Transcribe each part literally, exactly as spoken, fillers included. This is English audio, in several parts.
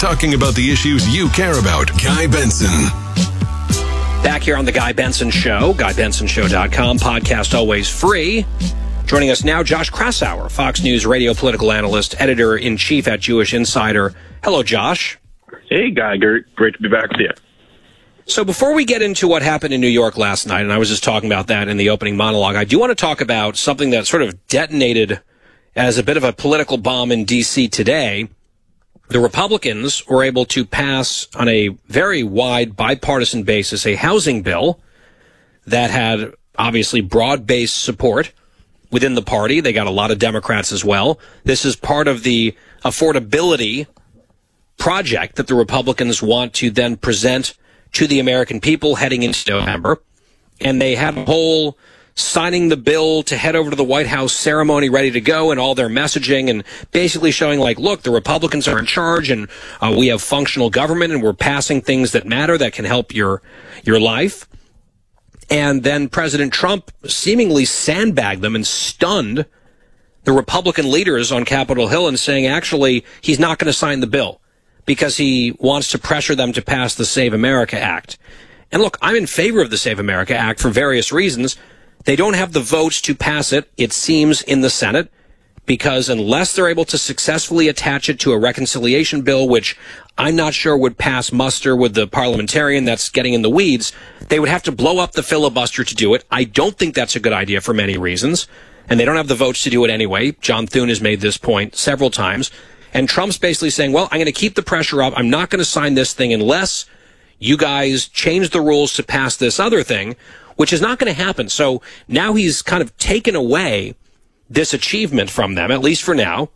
talking about the issues you care about. Guy Benson. Back here on The Guy Benson Show, guy benson show dot com, podcast always free. Joining us now, Josh Kraushaar, Fox News radio political analyst, editor-in-chief at Jewish Insider. Hello, Josh. Hey, Guy. Great to be back with you. So before we get into what happened in New York last night, and I was just talking about that in the opening monologue, I do want to talk about something that sort of detonated as a bit of a political bomb in D C today. The Republicans were able to pass on a very wide bipartisan basis a housing bill that had obviously broad-based support within the party. They got a lot of Democrats as well. This is part of the affordability project that the Republicans want to then present to the American people heading into November. And they had a whole signing the bill to head over to the White House ceremony ready to go, and all their messaging and basically showing like, look, the Republicans are in charge, and uh, we have functional government, and we're passing things that matter that can help your your life. And then President Trump seemingly sandbagged them and stunned the Republican leaders on Capitol Hill and saying, actually, he's not going to sign the bill because he wants to pressure them to pass the Save America Act. And look, I'm in favor of the Save America Act for various reasons. They don't have the votes to pass it, it seems, in the Senate, because unless they're able to successfully attach it to a reconciliation bill, which I'm not sure would pass muster with the parliamentarian that's getting in the weeds, they would have to blow up the filibuster to do it. I don't think that's a good idea for many reasons, and they don't have the votes to do it anyway. John Thune has made this point several times. And Trump's basically saying, well, I'm going to keep the pressure up. I'm not going to sign this thing unless you guys change the rules to pass this other thing, which is not going to happen. So now he's kind of taken away this achievement from them, at least for now,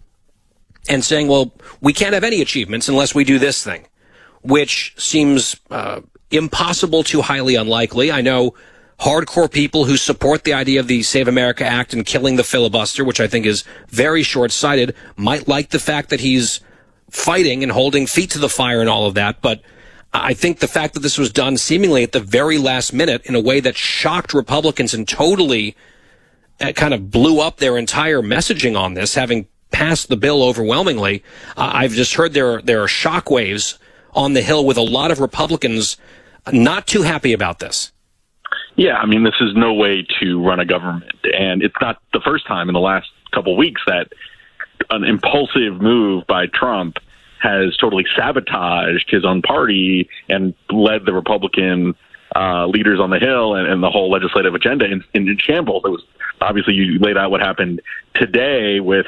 and saying, well, we can't have any achievements unless we do this thing, which seems uh, impossible to highly unlikely. I know hardcore people who support the idea of the Save America Act and killing the filibuster, which I think is very short-sighted, might like the fact that he's fighting and holding feet to the fire and all of that. But I think the fact that this was done seemingly at the very last minute in a way that shocked Republicans and totally uh, kind of blew up their entire messaging on this, having passed the bill overwhelmingly, uh, I've just heard there, there are shockwaves on the Hill with a lot of Republicans not too happy about this. Yeah, I mean, this is no way to run a government. And it's not the first time in the last couple of weeks that an impulsive move by Trump has totally sabotaged his own party and led the Republican uh, leaders on the Hill and, and the whole legislative agenda in, in shambles. It was obviously, you laid out what happened today with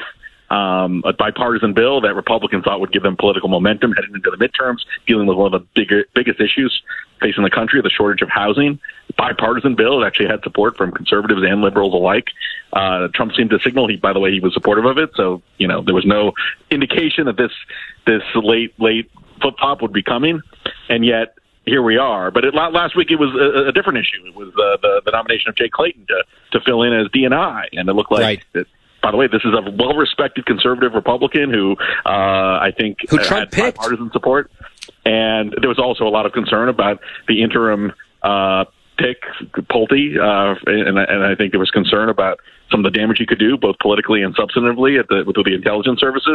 Um, a bipartisan bill that Republicans thought would give them political momentum heading into the midterms, dealing with one of the bigger, biggest issues facing the country, the shortage of housing. Bipartisan bill. It actually had support from conservatives and liberals alike. Uh, Trump seemed to signal, he, by the way, he was supportive of it. So, you know, there was no indication that this this late, late flip-flop would be coming. And yet, here we are. But it, last week, it was a, a different issue. It was uh, the, the nomination of Jay Clayton to, to fill in as D and I. And it looked like right. that. By the way, this is a well-respected conservative Republican who uh, I think who Trump had bipartisan support. And there was also a lot of concern about the interim uh, pick, Pulte, uh, and, and I think there was concern about some of the damage he could do, both politically and substantively, at the, with the intelligence services.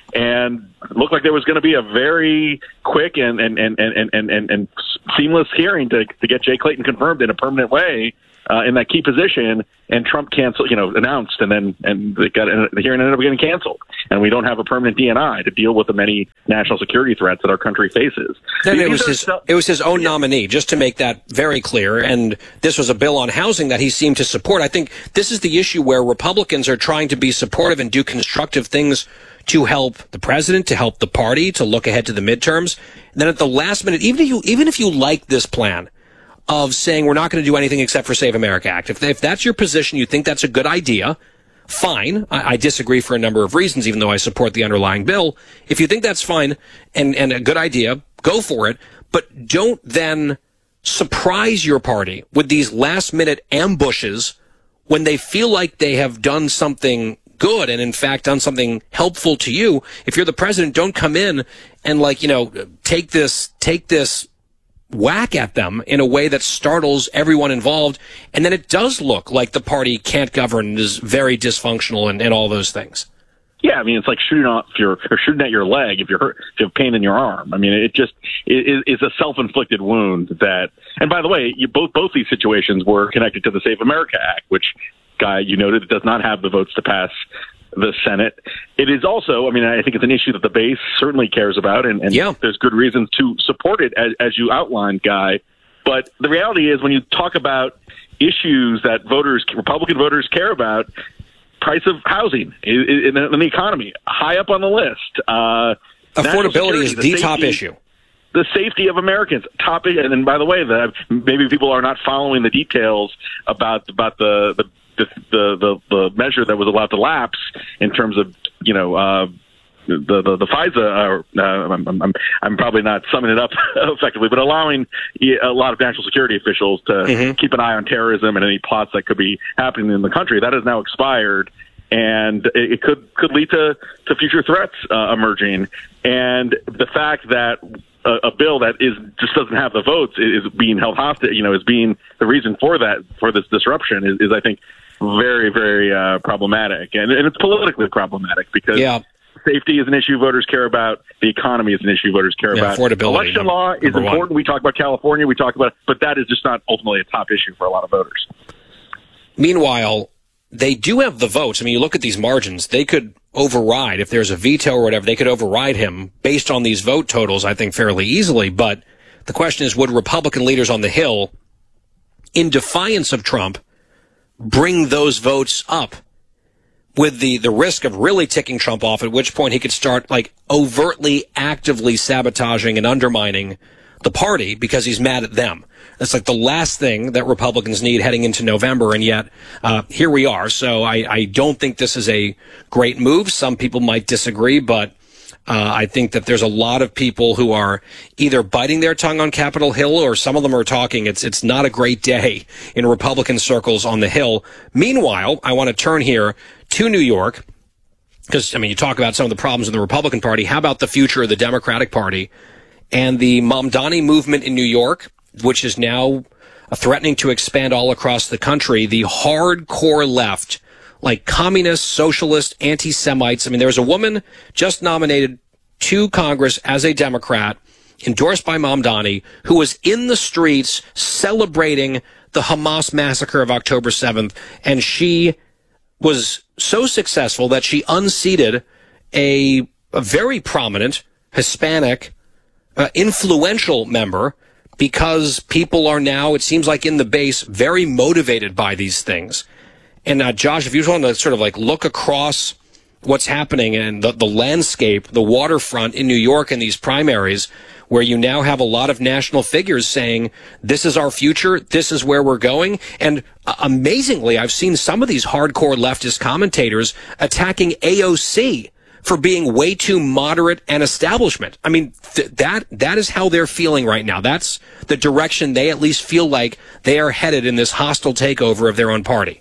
And it looked like there was going to be a very quick and and, and, and, and, and, and seamless hearing to, to get Jay Clayton confirmed in a permanent way uh, in that key position. And Trump canceled, you know, announced, and then and they got the hearing ended up getting canceled. And we don't have a permanent D and I to deal with the many national security threats that our country faces. And it was his, it was his own nominee, just to make that very clear. And this was a bill on housing that he seemed to support. I think this is the issue where Republicans are trying to be supportive and do constructive things to help the president, to help the party, to look ahead to the midterms. And then at the last minute, even if you even if you like this plan of saying we're not going to do anything except for Save America Act, if, if that's your position, you think that's a good idea, fine. I, I disagree for a number of reasons, even though I support the underlying bill. If you think that's fine and, and a good idea, go for it. But don't then surprise your party with these last-minute ambushes when they feel like they have done something good and, in fact, done something helpful to you. If you're the president, don't come in and, like, you know, take this, take this whack at them in a way that startles everyone involved, and then it does look like the party can't govern and is very dysfunctional and, and all those things. Yeah, I mean, it's like shooting off your or shooting at your leg if you're hurt, if you have pain in your arm. I mean, it just is, is a self-inflicted wound that. And by the way, you, both both these situations were connected to the Save America Act, which, Guy, you noted, does not have the votes to pass the Senate. It is also, I mean, I think it's an issue that the base certainly cares about, and, and yeah. there's good reasons to support it, as, as you outlined, Guy. But the reality is, when you talk about issues that voters, Republican voters, care about, price of housing in the economy, high up on the list. Uh, Affordability is the, the top safety, issue. The safety of Americans, top. And then, by the way, the, maybe people are not following the details about about the the the the, the, the measure that was allowed to lapse in terms of you know. Uh, The, the the FISA, uh, I'm, I'm I'm probably not summing it up effectively, but allowing a lot of national security officials to mm-hmm. keep an eye on terrorism and any plots that could be happening in the country. That has now expired, and it, it could could lead to to future threats uh, emerging. And the fact that a, a bill that is just doesn't have the votes is being held hostage, you know, is being the reason for that for this disruption is, is I think very very uh, problematic, and, and it's politically problematic because. Yeah. Safety is an issue voters care about. The economy is an issue voters care yeah, about. Affordability. Election number, law is important. One. We talk about California. We talk about, but that is just not ultimately a top issue for a lot of voters. Meanwhile, they do have the votes. I mean, you look at these margins. They could override, if there's a veto or whatever, they could override him based on these vote totals, I think, fairly easily. But the question is, would Republican leaders on the Hill, in defiance of Trump, bring those votes up? With the, the risk of really ticking Trump off, at which point he could start like overtly, actively sabotaging and undermining the party because he's mad at them. That's like the last thing that Republicans need heading into November, and yet uh, here we are. So I, I don't think this is a great move. Some people might disagree, but uh, I think that there's a lot of people who are either biting their tongue on Capitol Hill, or some of them are talking. It's it's not a great day in Republican circles on the Hill. Meanwhile, I want to turn here to New York, because, I mean, you talk about some of the problems in the Republican Party. How about the future of the Democratic Party and the Mamdani movement in New York, which is now threatening to expand all across the country? The hardcore left, like communists, socialists, anti-Semites. I mean, there was a woman just nominated to Congress as a Democrat, endorsed by Mamdani, who was in the streets celebrating the Hamas massacre of October seventh, and she was so successful that she unseated a, a very prominent Hispanic, uh, influential member, because people are now, it seems like in the base, very motivated by these things. And uh, Josh, if you just want to sort of like look across what's happening in the, the landscape, the waterfront in New York in these primaries, where you now have a lot of national figures saying, this is our future, this is where we're going. And uh, amazingly, I've seen some of these hardcore leftist commentators attacking A O C for being way too moderate and establishment. I mean, th- that that is how they're feeling right now. That's the direction they at least feel like they are headed in this hostile takeover of their own party.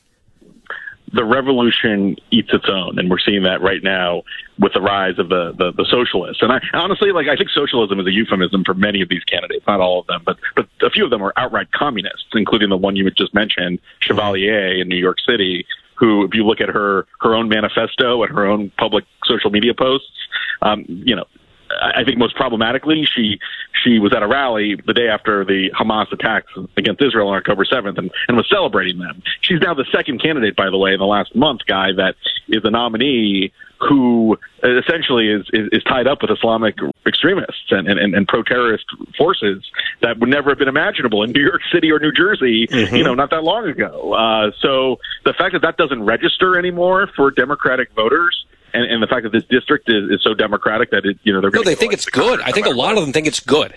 The revolution eats its own, and we're seeing that right now with the rise of the, the, the socialists. And I honestly, like, I think socialism is a euphemism for many of these candidates, not all of them, but but a few of them are outright communists, including the one you had just mentioned, Chevalier in New York City, who, if you look at her her own manifesto and her own public social media posts, um, you know, I think most problematically, she she was at a rally the day after the Hamas attacks against Israel on October seventh and, and was celebrating them. She's now the second candidate, by the way, in the last month, Guy, that is the nominee who essentially is, is, is tied up with Islamic extremists and, and, and pro-terrorist forces that would never have been imaginable in New York City or New Jersey, mm-hmm. you know, not that long ago. Uh, so the fact that that doesn't register anymore for Democratic voters, And, and the fact that this district is, is so Democratic that it, you know, they're no, they think it's good. I think a lot of them think it's good.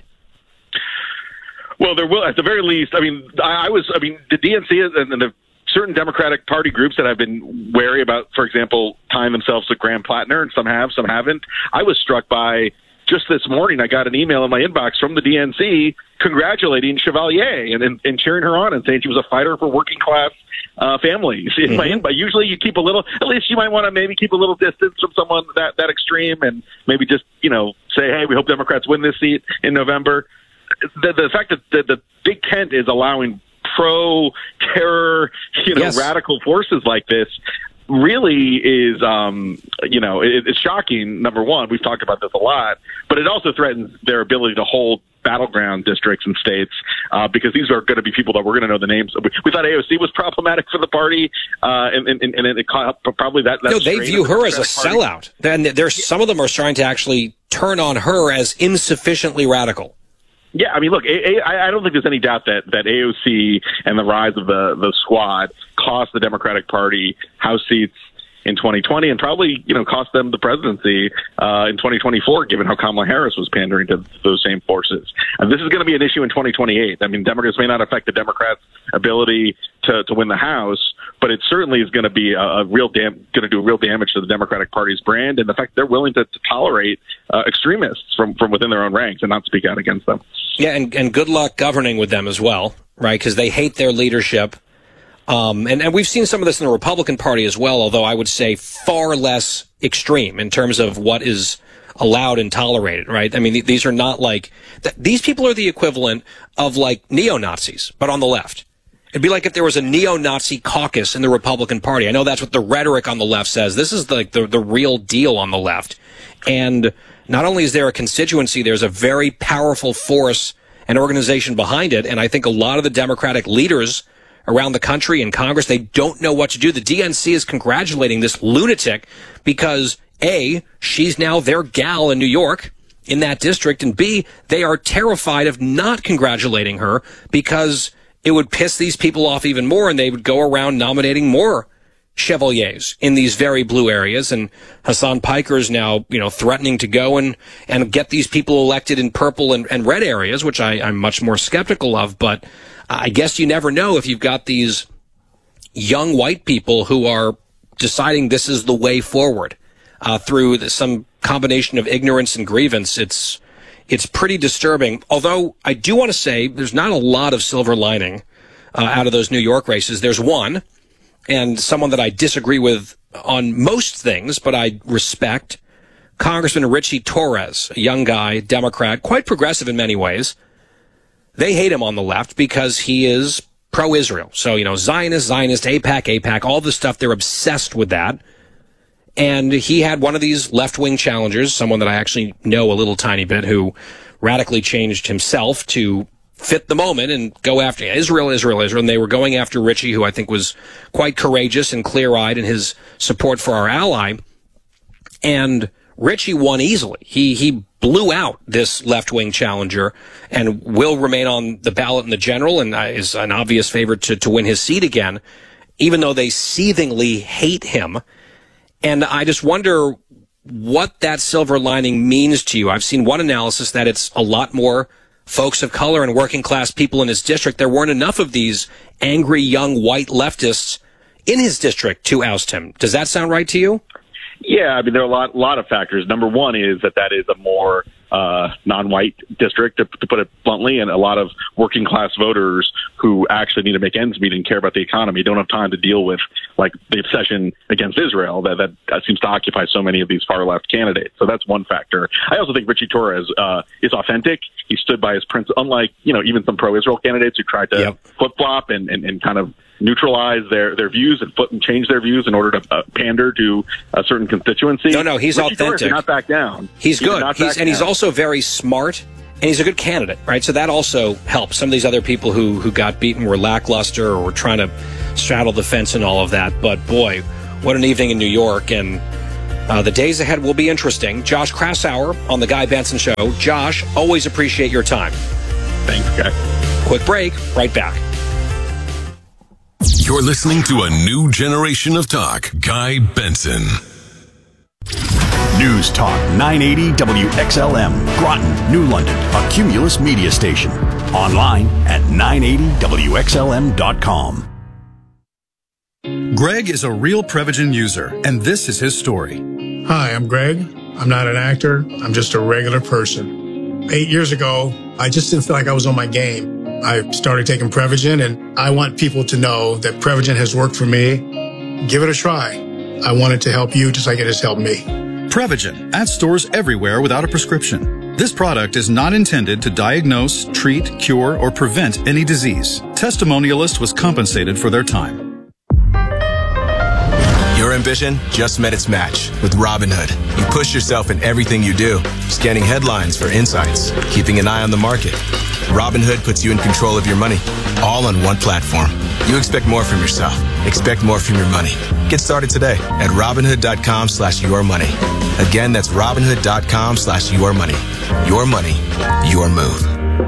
Well, there will, at the very least. I mean, I, I was. I mean, the D N C and, and the certain Democratic Party groups that have been wary about, for example, tying themselves to Graham Plattner, and some have, some haven't. I was struck by just this morning. I got an email in my inbox from the D N C congratulating Chevalier and, and, and cheering her on and saying she was a fighter for working class uh, families. In mm-hmm. my inbox, usually you keep a little. At least you might want to maybe keep a little distance from someone that that extreme, and maybe just you know say, hey, we hope Democrats win this seat in November. The, the fact that the, the big tent is allowing pro-terror, you know, yes. radical forces like this, really is, um, you know, it, it's shocking, number one. We've talked about this a lot, but it also threatens their ability to hold battleground districts and states uh, because these are going to be people that we're going to know the names. We, we thought A O C was problematic for the party, uh, and, and, and it caught probably that. that no, they view her as a sellout. And there's some of them are trying to actually turn on her as insufficiently radical. Yeah, I mean, look, a, a, I don't think there's any doubt that, that A O C and the rise of the, the squad cost the Democratic Party House seats in twenty twenty and probably, you know, cost them the presidency uh, in twenty twenty-four, given how Kamala Harris was pandering to those same forces. And this is going to be an issue in twenty twenty-eight. I mean, Democrats may not affect the Democrats' ability to, to win the House, but it certainly is going to be a, a real dam- going to do real damage to the Democratic Party's brand and the fact they're willing to, to tolerate uh, extremists from, from within their own ranks and not speak out against them. Yeah, and, and good luck governing with them as well, right? Because they hate their leadership. Um, and, and we've seen some of this in the Republican Party as well, although I would say far less extreme in terms of what is allowed and tolerated, right? I mean, th- these are not like, th- these people are the equivalent of like neo-Nazis, but on the left. It'd be like if there was a neo-Nazi caucus in the Republican Party. I know that's what the rhetoric on the left says. This is like the, the, the real deal on the left. And not only is there a constituency, there's a very powerful force and organization behind it. And I think a lot of the Democratic leaders around the country and Congress, they don't know what to do. The D N C is congratulating this lunatic because A, she's now their gal in New York in that district, and B, they are terrified of not congratulating her because it would piss these people off even more and they would go around nominating more chevaliers in these very blue areas. And Hassan Piker is now, you know, threatening to go and, and get these people elected in purple and, and red areas, which I, I'm much more skeptical of. But I guess you never know if you've got these young white people who are deciding this is the way forward uh, through the, some combination of ignorance and grievance. It's it's pretty disturbing. Although I do want to say there's not a lot of silver lining uh, out of those New York races. There's one, and someone that I disagree with on most things, but I respect, Congressman Richie Torres, a young guy, Democrat, quite progressive in many ways. They hate him on the left because he is pro-Israel. So, you know, Zionist, Zionist, AIPAC, AIPAC, all the stuff, they're obsessed with that. And he had one of these left-wing challengers, someone that I actually know a little tiny bit, who radically changed himself to fit the moment and go after Israel, Israel, Israel. And they were going after Richie, who I think was quite courageous and clear-eyed in his support for our ally. And Richie won easily. He he blew out this left-wing challenger and will remain on the ballot in the general and is an obvious favorite to, to win his seat again, even though they seethingly hate him. And I just wonder what that silver lining means to you. I've seen one analysis that it's a lot more folks of color and working class people in his district. There weren't enough of these angry young white leftists in his district to oust him. Does that sound right to you? Yeah, I mean, there are a lot, lot of factors. Number one is that that is a more uh, non-white district, to, to put it bluntly, and a lot of working-class voters who actually need to make ends meet and care about the economy don't have time to deal with, like, the obsession against Israel that, that, that seems to occupy so many of these far-left candidates. So that's one factor. I also think Richie Torres uh, is authentic. He stood by his principles, unlike, you know, even some pro-Israel candidates who tried to yep. flip-flop and, and, and kind of neutralize their, their views and flip and change their views in order to uh, pander to a certain constituency. No, no, he's Richie authentic. Torres did not back down. He's he good. He's, and down. he's also very smart, and he's a good candidate, right? So that also helps. Some of these other people who, who got beaten were lackluster or were trying to straddle the fence and all of that. But boy, what an evening in New York. And uh, the days ahead will be interesting. Josh Kraushaar on The Guy Benson Show. Josh, always appreciate your time. Thanks, Guy. Quick break, right back. You're listening to a new generation of talk. Guy Benson. News Talk nine eighty W X L M, Groton, New London, a Cumulus media station. Online at nine eighty W X L M dot com. Greg is a real Prevagen user, and this is his story. Hi, I'm Greg. I'm not an actor. I'm just a regular person. Eight years ago, I just didn't feel like I was on my game. I started taking Prevagen, and I want people to know that Prevagen has worked for me. Give it a try. I want it to help you just like it has helped me. Prevagen, at stores everywhere without a prescription. This product is not intended to diagnose, treat, cure, or prevent any disease. Testimonialist was compensated for their time. You're ambition just met its match with Robinhood. You push yourself in everything you do, scanning headlines for insights, keeping an eye on the market. Robinhood puts you in control of your money, all on one platform. You expect more from yourself. Expect more from your money. Get started today at Robinhood.com slash your money. Again, that's Robinhood.com slash your money. Your money, your move.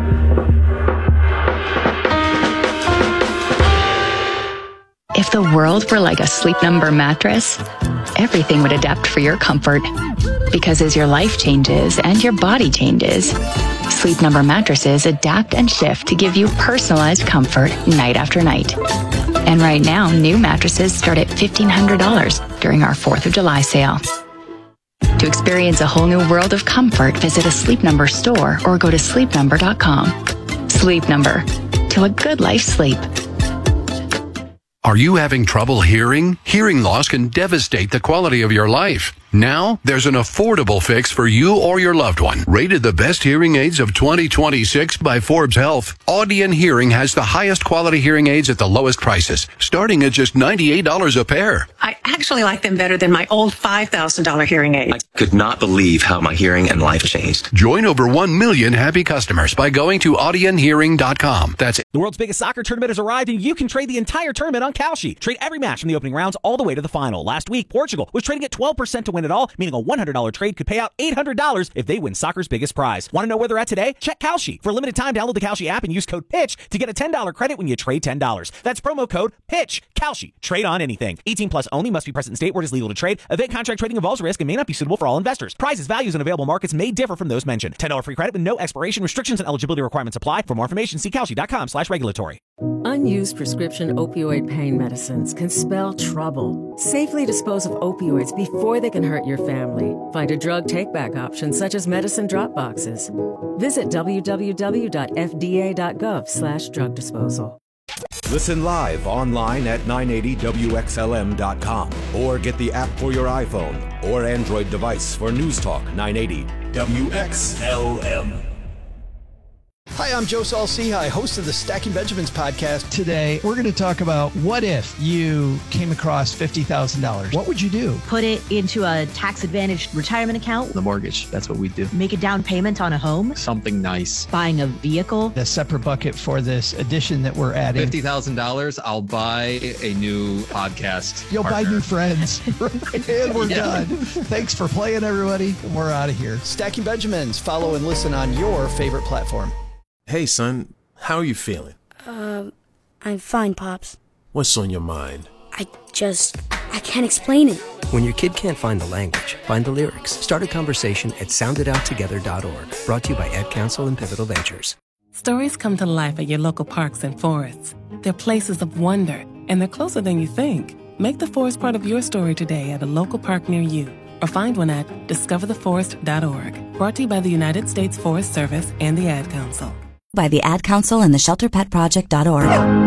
If the world were like a Sleep Number mattress, everything would adapt for your comfort. Because as your life changes and your body changes, Sleep Number mattresses adapt and shift to give you personalized comfort night after night. And right now, new mattresses start at fifteen hundred dollars during our fourth of July sale. To experience a whole new world of comfort, visit a Sleep Number store or go to sleep number dot com. Sleep Number. To a good life sleep. Are you having trouble hearing? Hearing loss can devastate the quality of your life. Now, there's an affordable fix for you or your loved one. Rated the best hearing aids of twenty twenty-six by Forbes Health, Audion Hearing has the highest quality hearing aids at the lowest prices, starting at just ninety-eight dollars a pair. I actually like them better than my old five thousand dollars hearing aids. I could not believe how my hearing and life changed. Join over one million happy customers by going to audion hearing dot com. That's it. The world's biggest soccer tournament has arrived, and you can trade the entire tournament on Kalshi. Trade every match from the opening rounds all the way to the final. Last week, Portugal was trading at twelve percent to win it all, meaning a one hundred dollars trade could pay out eight hundred dollars if they win soccer's biggest prize. Want to know where they're at today? Check Kalshi. For a limited time, download the Kalshi app and use code PITCH to get a ten dollars credit when you trade ten dollars. That's promo code PITCH. Kalshi. Trade on anything. eighteen plus only. Must be present in state where it is legal to trade. Event contract trading involves risk and may not be suitable for all investors. Prizes, values, and available markets may differ from those mentioned. ten dollars free credit with no expiration. Restrictions and eligibility requirements apply. For more information, see Kalshi.com slash regulatory. Unused prescription opioid pain medicines can spell trouble. Safely dispose of opioids before they can hurt your family. Find a drug take-back option such as medicine drop boxes. Visit w w w dot f d a dot gov slash drug disposal. Listen live online at nine eighty W X L M dot com or get the app for your iPhone or Android device for News Talk nine eighty W X L M. Hi, I'm Joe Saul-Sehy, host of the Stacking Benjamins podcast. Today, we're going to talk about what if you came across fifty thousand dollars. What would you do? Put it into a tax-advantaged retirement account. The mortgage, that's what we do. Make a down payment on a home. Something nice. Buying a vehicle. A separate bucket for this addition that we're adding. fifty thousand dollars, I'll buy a new podcast You'll partner. buy new friends. And we're yeah. done. Thanks for playing, everybody. And we're out of here. Stacking Benjamins. Follow and listen on your favorite platform. Hey, son, how are you feeling? Um, I'm fine, Pops. What's on your mind? I just, I can't explain it. When your kid can't find the language, find the lyrics. Start a conversation at sound it out together dot org. Brought to you by Ad Council and Pivotal Ventures. Stories come to life at your local parks and forests. They're places of wonder, and they're closer than you think. Make the forest part of your story today at a local park near you. Or find one at discover the forest dot org. Brought to you by the United States Forest Service and the Ad Council. By the Ad Council and the shelter pet project dot org.